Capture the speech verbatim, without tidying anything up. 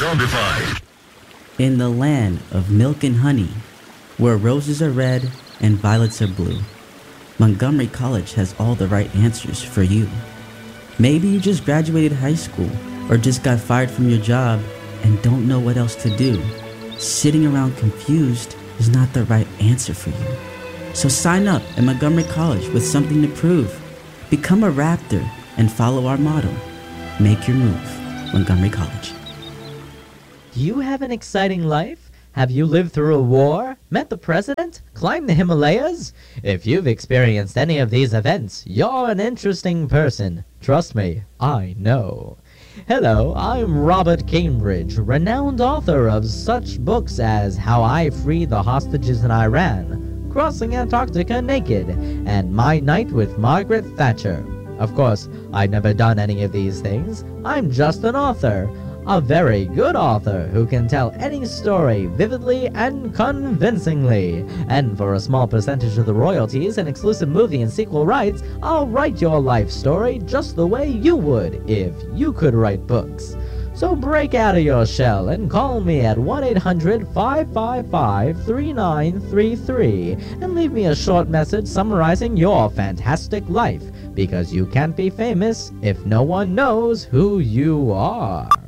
Zombified. In the land of milk and honey, where roses are red and violets are blue, Montgomery College has all the right answers for you. Maybe you just graduated high school or just got fired from your job and don't know what else to do. Sitting around confused is not the right answer for you. So sign up at Montgomery College with something to prove. Become a Raptor and follow our motto. Make your move. Montgomery College. Do you have an exciting life? Have you lived through a war, met the president, climbed the Himalayas? If you've experienced any of these events, you're an interesting person. Trust me, I know. Hello, I'm Robert Cambridge, renowned author of such books as How I Freed the Hostages in Iran, Crossing Antarctica Naked, and My Night with Margaret Thatcher. Of course, I've never done any of these things. I'm just an author. A very good author who can tell any story vividly and convincingly. And for a small percentage of the royalties and exclusive movie and sequel rights, I'll write your life story just the way you would if you could write books. So break out of your shell and call me at one eight hundred, five five five, three nine three three and leave me a short message summarizing your fantastic life, because you can't be famous if no one knows who you are.